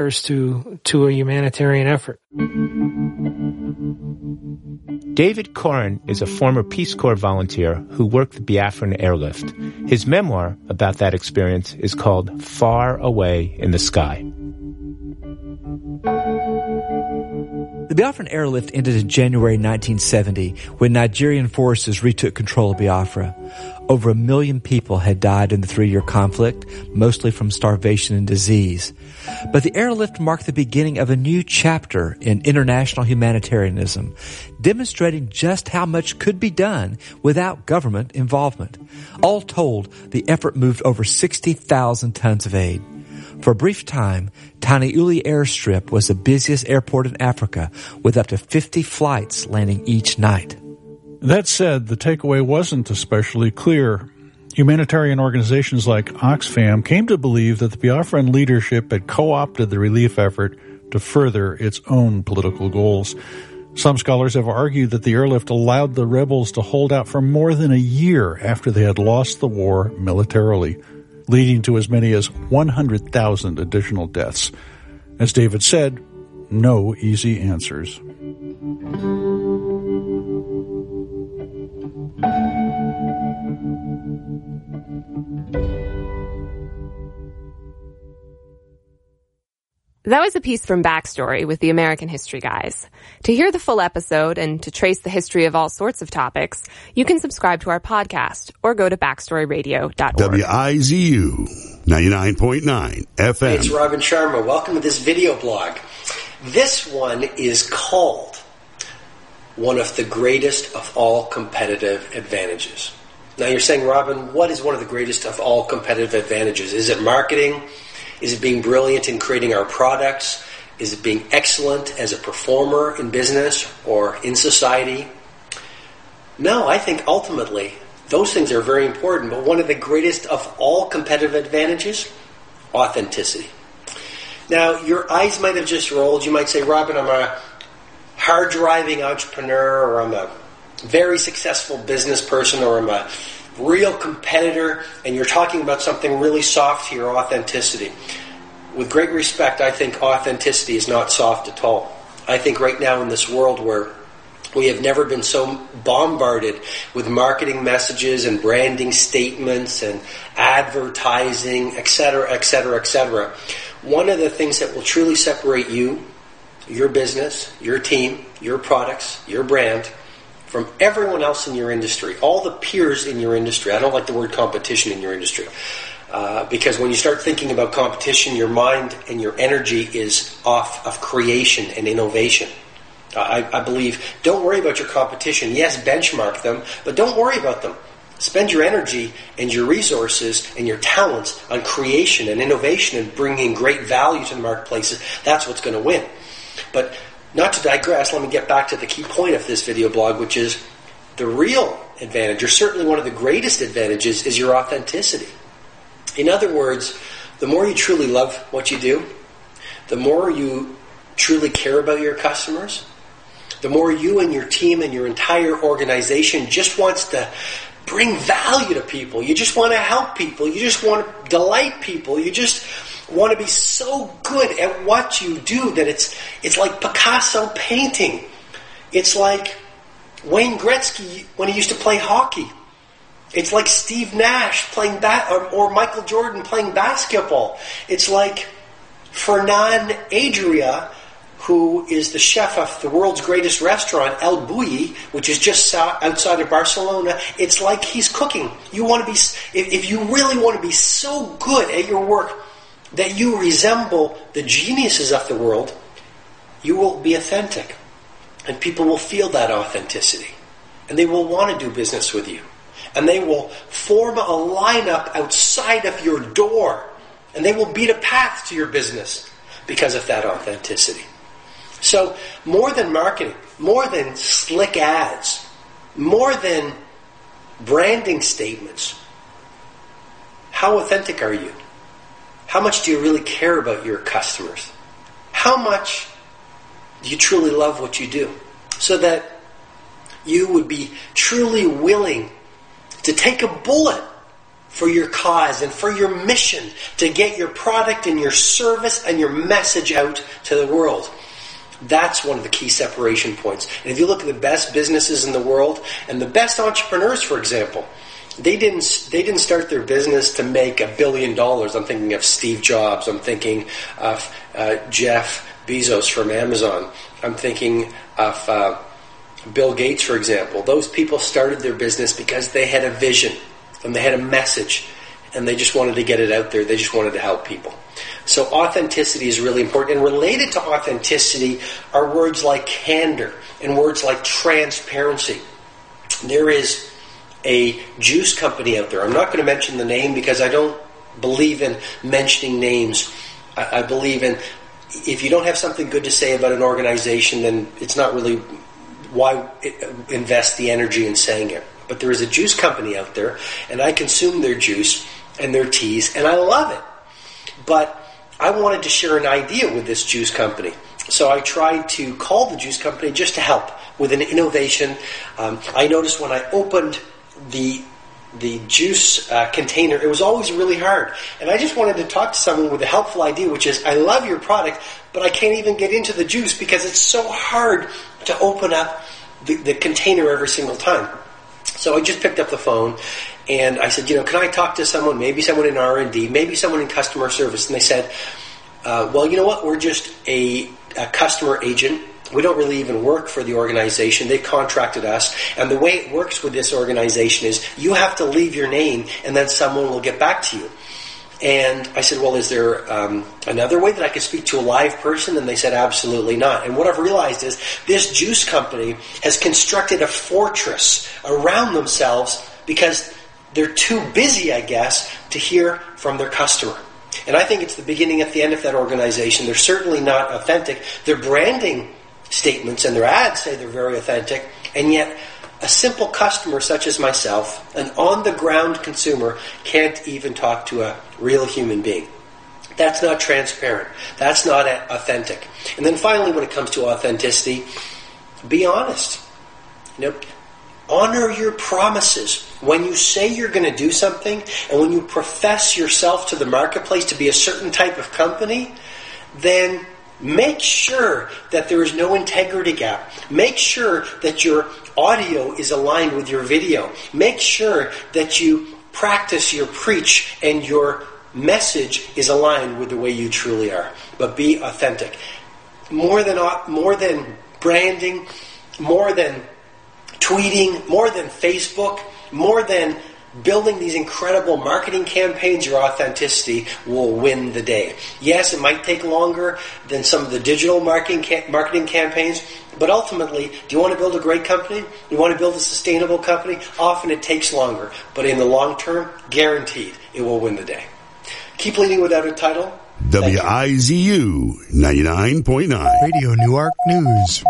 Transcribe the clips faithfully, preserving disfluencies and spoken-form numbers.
to to a humanitarian effort. David Coren is a former Peace Corps volunteer who worked the Biafran airlift. His memoir about that experience is called Far Away in the Sky. The Biafran airlift ended in January nineteen seventy when Nigerian forces retook control of Biafra. Over a million people had died in the three-year conflict, mostly from starvation and disease. But the airlift marked the beginning of a new chapter in international humanitarianism, demonstrating just how much could be done without government involvement. All told, the effort moved over sixty thousand tons of aid. For a brief time, Tani Uli Airstrip was the busiest airport in Africa, with up to fifty flights landing each night. That said, the takeaway wasn't especially clear. Humanitarian organizations like Oxfam came to believe that the Biafran leadership had co-opted the relief effort to further its own political goals. Some scholars have argued that the airlift allowed the rebels to hold out for more than a year after they had lost the war militarily, leading to as many as one hundred thousand additional deaths. As David said, no easy answers. That was a piece from Backstory with the American History Guys. To hear the full episode and to trace the history of all sorts of topics, you can subscribe to our podcast or go to backstory radio dot org. W I Z U ninety-nine point nine F M. Hey, it's Robin Sharma. Welcome to this video blog. This one is called One of the Greatest of All Competitive Advantages. Now you're saying, Robin, what is one of the greatest of all competitive advantages? Is it marketing? Is it being brilliant in creating our products? Is it being excellent as a performer in business or in society? No, I think ultimately those things are very important, but one of the greatest of all competitive advantages, authenticity. Now, your eyes might have just rolled. You might say, Robin, I'm a hard-driving entrepreneur, or I'm a very successful business person, or I'm a real competitor, and you're talking about something really soft here, authenticity. With great respect, I think authenticity is not soft at all. I think right now in this world where we have never been so bombarded with marketing messages and branding statements and advertising, et cetera, et cetera, et cetera, one of the things that will truly separate you, your business, your team, your products, your brand, from everyone else in your industry, all the peers in your industry. I don't like the word competition in your industry. Uh, because when you start thinking about competition, your mind and your energy is off of creation and innovation. Uh, I, I believe, don't worry about your competition. Yes, benchmark them, but don't worry about them. Spend your energy and your resources and your talents on creation and innovation and bringing great value to the marketplaces. That's what's going to win. But not to digress, let me get back to the key point of this video blog, which is the real advantage, or certainly one of the greatest advantages, is your authenticity. In other words, the more you truly love what you do, the more you truly care about your customers, the more you and your team and your entire organization just wants to bring value to people. You just want to help people. You just want to delight people. You just want to be so good at what you do that it's it's like Picasso painting. It's like Wayne Gretzky when he used to play hockey. It's like Steve Nash playing ba- or, or Michael Jordan playing basketball. It's like Fernand Adria, who is the chef of the world's greatest restaurant, El Bulli, which is just outside of Barcelona. It's like he's cooking. You want to be, if, if you really want to be so good at your work that you resemble the geniuses of the world, you will be authentic. And people will feel that authenticity. And they will want to do business with you. And they will form a lineup outside of your door. And they will beat a path to your business because of that authenticity. So, more than marketing, more than slick ads, more than branding statements, how authentic are you? How much do you really care about your customers? How much do you truly love what you do? So that you would be truly willing to take a bullet for your cause and for your mission to get your product and your service and your message out to the world. That's one of the key separation points. And if you look at the best businesses in the world and the best entrepreneurs, for example, they didn't they didn't start their business to make a billion dollars. I'm thinking of Steve Jobs. I'm thinking of uh, Jeff Bezos from Amazon. I'm thinking of uh, Bill Gates, for example. Those people started their business because they had a vision and they had a message and they just wanted to get it out there. They just wanted to help people. So authenticity is really important. And related to authenticity are words like candor and words like transparency. There is a juice company out there. I'm not going to mention the name because I don't believe in mentioning names. I, I believe in, if you don't have something good to say about an organization, then it's not really why invest the energy in saying it. But there is a juice company out there, and I consume their juice and their teas, and I love it. But I wanted to share an idea with this juice company. So I tried to call the juice company just to help with an innovation. Um, I noticed when I opened the the juice uh, container, it was always really hard. And I just wanted to talk to someone with a helpful idea, which is, I love your product, but I can't even get into the juice because it's so hard to open up the, the container every single time. So I just picked up the phone and I said, you know, can I talk to someone, maybe someone in R and D, maybe someone in customer service? And they said, uh, well, you know what, we're just a, a customer agent. We don't really even work for the organization. They contracted us. And the way it works with this organization is you have to leave your name and then someone will get back to you. And I said, well, is there um, another way that I could speak to a live person? And they said, absolutely not. And what I've realized is this juice company has constructed a fortress around themselves because they're too busy, I guess, to hear from their customer. And I think it's the beginning at the end of that organization. They're certainly not authentic. Their branding statements and their ads say they're very authentic, and yet a simple customer such as myself, an on-the-ground consumer, can't even talk to a real human being. That's not transparent. That's not authentic. And then finally, when it comes to authenticity, be honest. You know, honor your promises. When you say you're going to do something, and when you profess yourself to the marketplace to be a certain type of company, then make sure that there is no integrity gap. Make sure that your audio is aligned with your video. Make sure that you practice your preach and your message is aligned with the way you truly are. But be authentic. More than more than branding, more than tweeting, more than Facebook, more than building these incredible marketing campaigns, your authenticity will win the day. Yes, it might take longer than some of the digital marketing ca- marketing campaigns, but ultimately, do you want to build a great company? You want to build a sustainable company? Often it takes longer, but in the long term, guaranteed, it will win the day. Keep leading without a title. W I Z U ninety-nine point nine. Radio Newark News.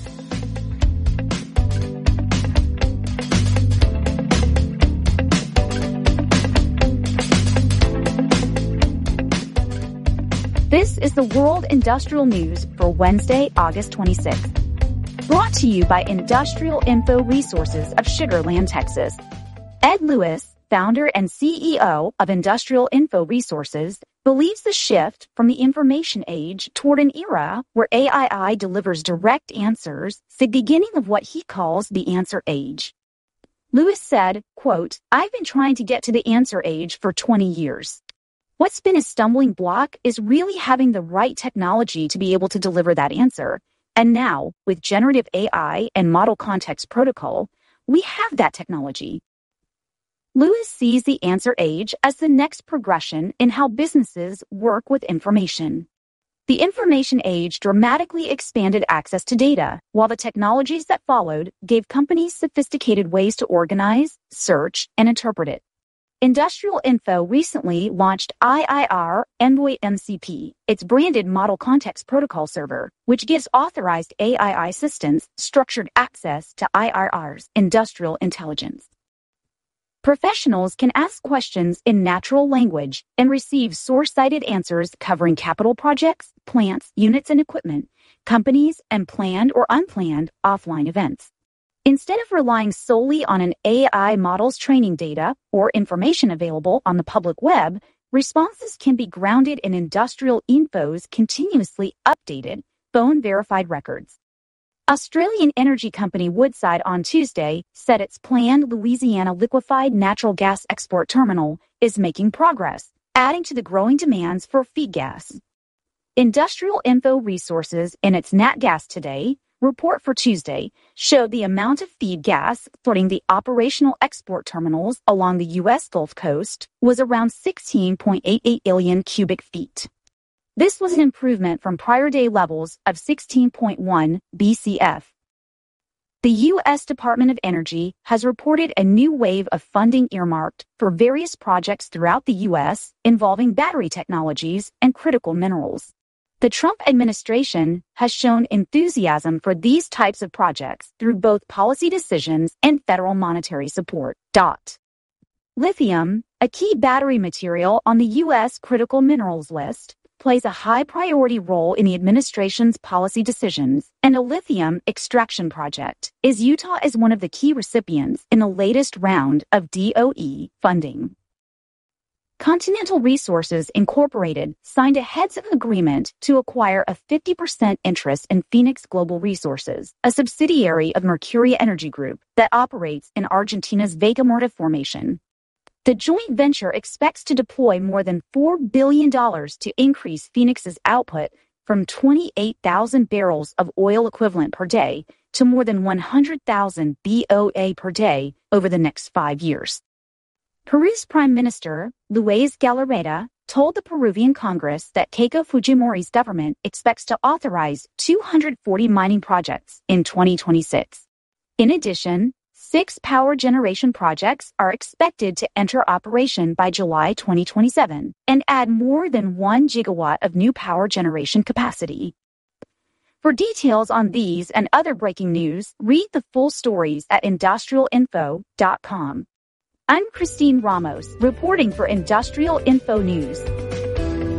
This is the World Industrial News for Wednesday, August twenty-sixth. Brought to you by Industrial Info Resources of Sugar Land, Texas. Ed Lewis, founder and C E O of Industrial Info Resources, believes the shift from the information age toward an era where A I delivers direct answers is the beginning of what he calls the answer age. Lewis said, quote, "I've been trying to get to the answer age for twenty years. What's been a stumbling block is really having the right technology to be able to deliver that answer. And now, with generative A I and model context protocol, we have that technology." Lewis sees the answer age as the next progression in how businesses work with information. The information age dramatically expanded access to data, while the technologies that followed gave companies sophisticated ways to organize, search, and interpret it. Industrial Info recently launched I I R Envoy M C P, its branded Model Context Protocol server, which gives authorized A I assistants structured access to I I R's industrial intelligence. Professionals can ask questions in natural language and receive source-cited answers covering capital projects, plants, units, and equipment, companies, and planned or unplanned offline events. Instead of relying solely on an A I model's training data or information available on the public web, responses can be grounded in Industrial Info's continuously updated, phone-verified records. Australian energy company Woodside on Tuesday said its planned Louisiana liquefied natural gas export terminal is making progress, adding to the growing demands for feed gas. Industrial Info Resources in its Nat Gas Today report for Tuesday showed the amount of feed gas flooding the operational export terminals along the U S Gulf Coast was around sixteen point eight eight billion cubic feet. This was an improvement from prior day levels of sixteen point one B C F. The U S Department of Energy has reported a new wave of funding earmarked for various projects throughout the U S involving battery technologies and critical minerals. The Trump administration has shown enthusiasm for these types of projects through both policy decisions and federal monetary support. Dot. Lithium, a key battery material on the U S critical minerals list, plays a high priority role in the administration's policy decisions, and a lithium extraction project is Utah is one of the key recipients in the latest round of D O E funding. Continental Resources Incorporated signed a heads of agreement to acquire a fifty percent interest in Phoenix Global Resources, a subsidiary of Mercuria Energy Group that operates in Argentina's Vaca Muerta formation. The joint venture expects to deploy more than four billion dollars to increase Phoenix's output from twenty-eight thousand barrels of oil equivalent per day to more than one hundred thousand B O A per day over the next five years. Peru's Prime Minister, Luis Galarreta, told the Peruvian Congress that Keiko Fujimori's government expects to authorize two hundred forty mining projects in twenty twenty-six. In addition, six power generation projects are expected to enter operation by July twenty twenty-seven and add more than one gigawatt of new power generation capacity. For details on these and other breaking news, read the full stories at industrial info dot com. I'm Christine Ramos, reporting for Industrial Info News.